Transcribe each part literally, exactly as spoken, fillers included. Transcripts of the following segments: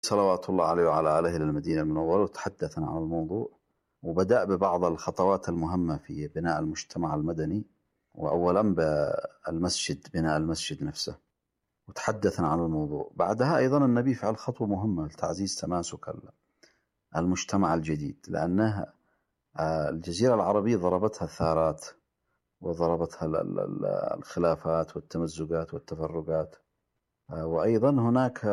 صلوات الله عليه وعلى آله للمدينة المنورة، وتحدث عن الموضوع وبدأ ببعض الخطوات المهمة في بناء المجتمع المدني، وأولا بالمسجد، بناء المسجد نفسه، وتحدثنا عن الموضوع. بعدها أيضا النبي فعل خطوة مهمة لتعزيز تماسك المجتمع الجديد، لأنها الجزيرة العربية ضربتها الثارات وضربتها الخلافات والتمزقات والتفرقات، وأيضا هناك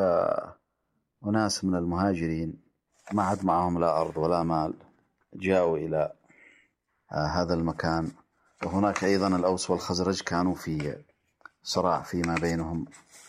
أناس من المهاجرين ما عاد معهم لا أرض ولا مال جاءوا إلى هذا المكان، وهناك أيضا الأوس والخزرج كانوا في صراع فيما بينهم،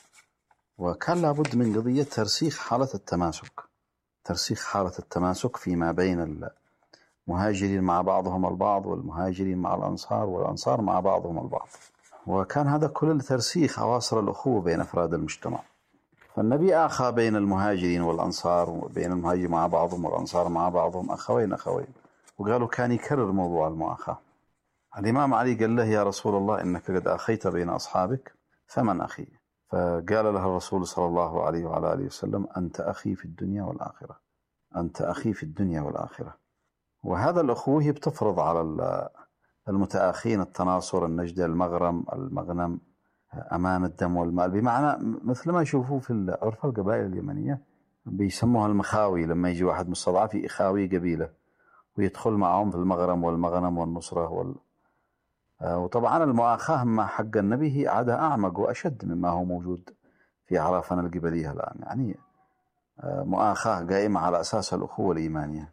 وكان لابد من قضية ترسيخ حالة التماسك ترسيخ حالة التماسك فيما بين المهاجرين مع بعضهم البعض، والمهاجرين مع الأنصار، والأنصار مع بعضهم البعض. وكان هذا كل لترسيخ أواصر الأخوة بين أفراد المجتمع. فالنبي آخى بين المهاجرين والأنصار، وبين المهاجرين مع بعضهم والأنصار مع بعضهم أخوين أخوين، وقالوا كان يكرر موضوع المؤاخاة. الإمام علي قال له: يا رسول الله، إنك قد أخيت بين أصحابك، فمن أخي؟ فقال له الرسول صلى الله عليه وعلى آله وسلم: أنت أخي في الدنيا والآخرة أنت أخي في الدنيا والآخرة. وهذا الأخوة هي بتفرض على المتآخين التناصر، النجدة، المغرم، المغنم، أمان الدم والمال، بمعنى مثل ما يشوفوا في عرف القبائل اليمنية بيسموها المخاوي، لما يجي واحد مستضعف يخاوي قبيلة ويدخل معهم في المغرم والمغنم والنصرة وال... وطبعا المؤاخاة مع حق النبي هي عادة أعمق وأشد مما هو موجود في عرفنا القبلية الآن، يعني مؤاخاة قائمة على أساس الأخوة الإيمانية.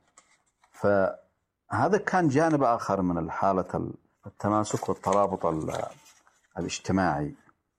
فهذا كان جانب آخر من حالة التماسك والترابط الاجتماعي.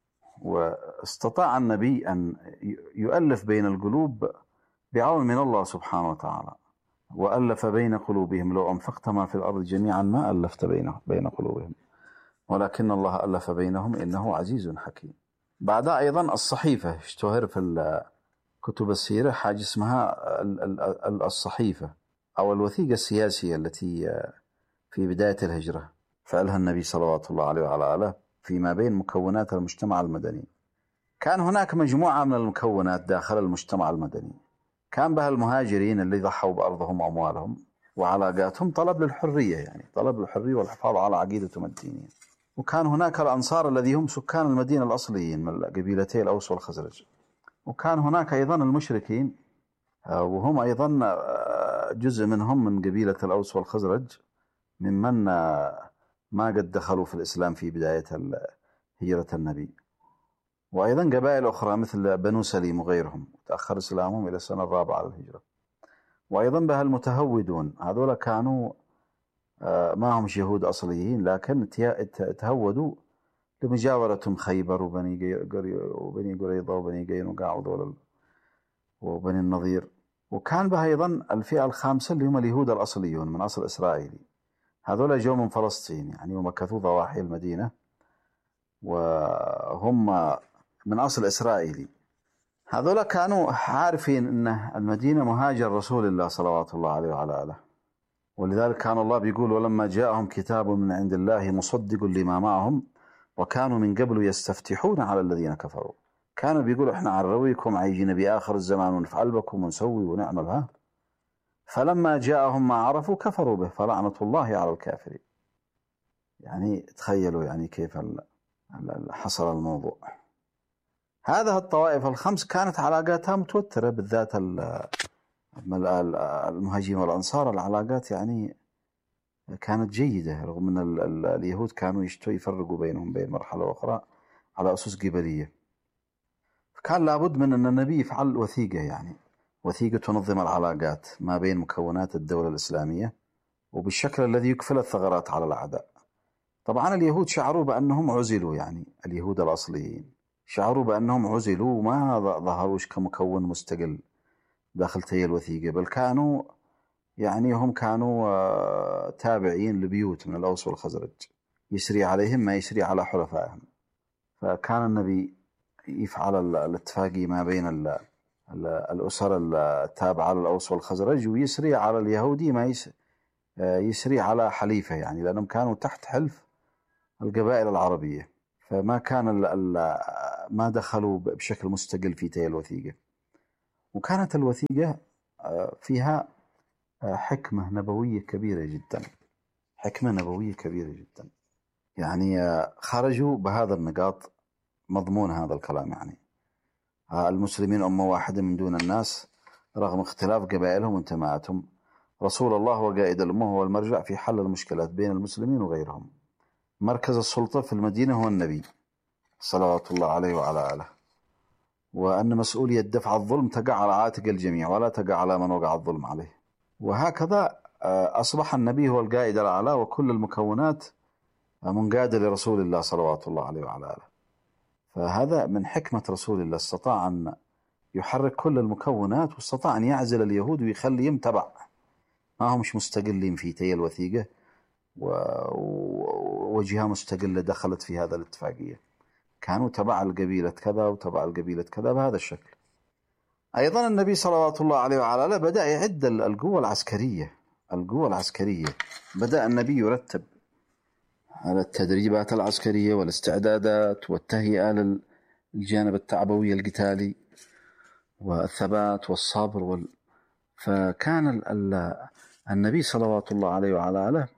واستطاع النبي أن يؤلف بين القلوب بعون من الله سبحانه وتعالى، وألف بين قلوبهم. لو أنفقت ما في الأرض جميعا ما ألفت بين قلوبهم ولكن الله ألف بينهم إنه عزيز حكيم. بعدها أيضا الصحيفة، اشتهر في كتب السيرة حاجة اسمها الصحيفة أو الوثيقة السياسية التي في بداية الهجرة فعلها النبي صلوات الله عليه وعلى آله فيما بين مكونات المجتمع المدني. كان هناك مجموعة من المكونات داخل المجتمع المدني، كان بها المهاجرين اللي ضحوا بأرضهم وأموالهم وعلاقاتهم، طلب للحرية، يعني طلب للحرية والحفاظ على عقيدتهم الدينية. وكان هناك الأنصار الذي هم سكان المدينة الأصليين من قبيلتي الأوس والخزرج. وكان هناك أيضا المشركين، وهم أيضا جزء منهم من قبيلة الأوس والخزرج، ممن ما قد دخلوا في الإسلام في بداية هجرة النبي. وأيضا قبائل أخرى مثل بنو سليم وغيرهم تأخر إسلامهم إلى السنة الرابعة للهجرة. وأيضا بها المتهودون، هذولا كانوا ما هم يهود أصليين، لكن تهودوا لمجاورتهم خيبر وبني وبني قريظة وبني قينقاع وبني النضير. وكان بها أيضا الفئة الخامسة اللي هم اليهود الأصليون من أصل إسرائيلي، هذولا جو من فلسطين يعني، ومكثوا ضواحي المدينة، وهم من أصل إسرائيلي. هذولا كانوا عارفين أن المدينة مهاجر رسول الله صلوات الله عليه وعلى آله، ولذلك كان الله بيقول: ولما جاءهم كتاب من عند الله مصدق لما معهم وكانوا من قبل يستفتحون على الذين كفروا. كانوا بيقولوا: احنا عرويكم عايجين بآخر الزمان ونفعل بكم ونسوي ونعملها. فلما جاءهم ما عرفوا كفروا به فلعنة الله على الكافرين. يعني تخيلوا يعني كيف حصل الموضوع. هذه الطوائف الخمس كانت علاقاتها متوترة، بالذات المهاجرين والأنصار العلاقات يعني كانت جيدة، رغم أن اليهود كانوا يشتوا يفرقوا بينهم بين مرحلة أخرى على أسس قبلية. كان لابد من أن النبي يفعل وثيقة، يعني وثيقة تنظم العلاقات ما بين مكونات الدولة الإسلامية وبالشكل الذي يكفل الثغرات على الأعداء. طبعا اليهود شعروا بأنهم عزلوا، يعني اليهود الأصليين شعروا بأنهم عزلوا وما ظهروش كمكون مستقل داخل تلك الوثيقة، بل كانوا يعني هم كانوا تابعين لبيوت من الأوس والخزرج يسري عليهم ما يسري على حلفائهم. فكان النبي يفعل الاتفاقي ما بين الأسر التابعة للأوس والخزرج ويسري على اليهودي ما يسري على حليفة، يعني لأنهم كانوا تحت حلف القبائل العربية، فما كان ما دخلوا بشكل مستقل في تلك الوثيقة. وكانت الوثيقة فيها حكمة نبوية كبيرة جدا، حكمة نبوية كبيرة جدا. يعني خرجوا بهذا النقاط مضمون هذا الكلام. يعني المسلمين أمة واحدة من دون الناس رغم اختلاف قبائلهم وانتماءاتهم. رسول الله هو قائد الأمة، هو المرجع في حل المشكلات بين المسلمين وغيرهم. مركز السلطة في المدينة هو النبي صلوات الله عليه وعلى آله، وأن مسؤولية دفع الظلم تقع على عاتق الجميع ولا تقع على من وقع الظلم عليه. وهكذا أصبح النبي هو القائد الأعلى، وكل المكونات منقادة لرسول الله صلوات الله عليه وعلى آله. فهذا من حكمة رسول الله، استطاع أن يحرك كل المكونات، واستطاع أن يعزل اليهود ويخليهم تبع، ما هم مش مستقلين في تي الوثيقة ووجهة مستقلة دخلت في هذا الاتفاقية، كانوا تبع القبيلة كذا وتبع القبيلة كذا بهذا الشكل. أيضا النبي صلوات الله عليه وعلى آله بدأ يعد القوة العسكرية. القوة العسكرية بدأ النبي يرتب على التدريبات العسكرية والاستعدادات والتهيئة للجانب التعبوي القتالي والثبات والصبر وال... فكان ال... ال... النبي صلوات الله عليه وعلى آله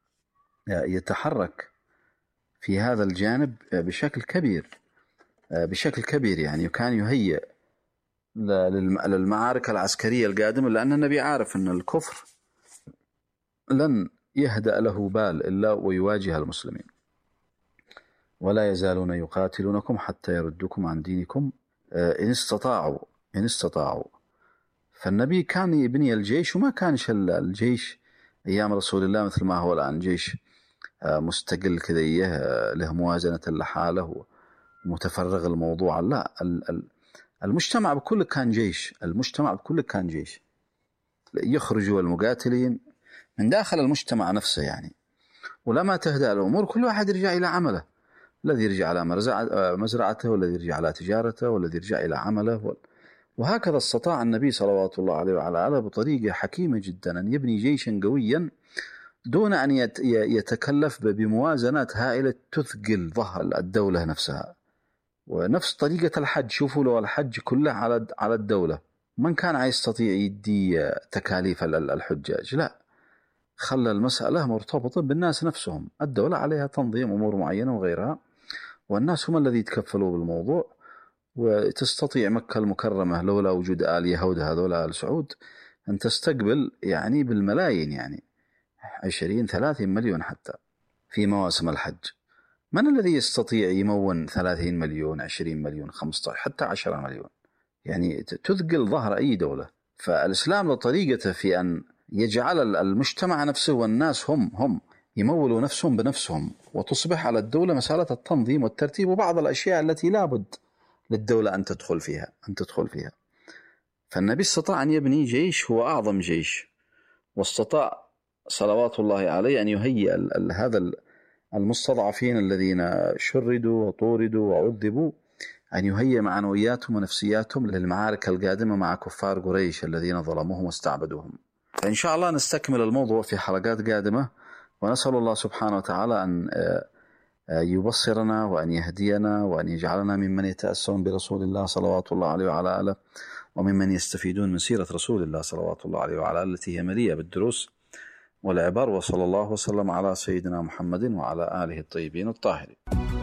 يتحرك في هذا الجانب بشكل كبير بشكل كبير يعني كان يهيئ للمعارك العسكرية القادمة، لأن النبي عارف أن الكفر لن يهدأ له بال إلا ويواجه المسلمين، ولا يزالون يقاتلونكم حتى يردوكم عن دينكم إن استطاعوا إن استطاعوا. فالنبي كان يبني الجيش، وما كانش الجيش أيام رسول الله مثل ما هو الآن جيش مستقل كذا له موازنة لحاله ومتفرغ الموضوع. لا، المجتمع بكل كان جيش، المجتمع بكل كان جيش، يخرجوا المقاتلين من داخل المجتمع نفسه يعني. ولما تهدأ الأمور كل واحد يرجع إلى عمله، الذي يرجع على مزرعته، والذي يرجع على تجارته، والذي يرجع إلى عمله. وهكذا استطاع النبي صلوات الله عليه وعلى آله بطريقة حكيمة جدا أن يبني جيشا قويا دون أن يتكلف بموازنات هائلة تثقل ظهر الدولة نفسها. ونفس طريقة الحج، شوفوا لو الحج كله على على الدولة، من كان يستطيع يدي تكاليف الحجاج؟ لا، خلى المسألة مرتبطة بالناس نفسهم، الدولة عليها تنظيم أمور معينة وغيرها، والناس هم الذي يتكفلوا بالموضوع. وتستطيع مكة المكرمة لولا وجود آل يهود هذولا آل سعود أن تستقبل يعني بالملايين، يعني عشرين ثلاثين مليون حتى في مواسم الحج. من الذي يستطيع يمون ثلاثين مليون عشرين مليون خمسة عشر حتى عشرة مليون؟ يعني تثقل ظهر أي دولة. فالإسلام لطريقته في أن يجعل المجتمع نفسه والناس هم هم يمولوا نفسهم بنفسهم، وتصبح على الدولة مسألة التنظيم والترتيب وبعض الأشياء التي لابد للدولة أن تدخل فيها أن تدخل فيها. فالنبي استطاع أن يبني جيش هو أعظم جيش، واستطاع صلوات الله عليه أن يهيئ هذا المستضعفين الذين شردوا وطوردوا وعذبوا، أن يهيئ معنوياتهم ونفسياتهم للمعارك القادمة مع كفار قريش الذين ظلموهم واستعبدوهم. فإن شاء الله نستكمل الموضوع في حلقات قادمة، ونسأل الله سبحانه وتعالى أن يبصرنا وأن يهدينا وأن يجعلنا ممن يتأسون برسول الله صلوات الله عليه وعلى آله، وممن يستفيدون من سيرة رسول الله صلوات الله عليه وعلى آله التي هي مليئة بالدروس والعبر. وصلى الله وسلم على سيدنا محمد وعلى آله الطيبين الطاهرين.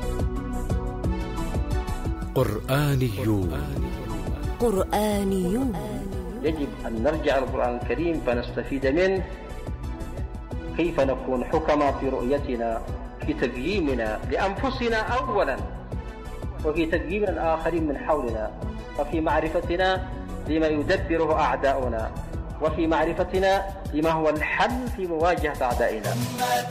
قرآنيون قرآنيون يجب أن نرجع للقرآن الكريم فنستفيد منه، كيف نكون حكما في رؤيتنا، في تقييمنا لأنفسنا أولا، وفي تقييم الآخرين من حولنا، وفي معرفتنا لما يدبره أعداؤنا، وفي معرفتنا لما هو الحل في مواجهة أعدائنا.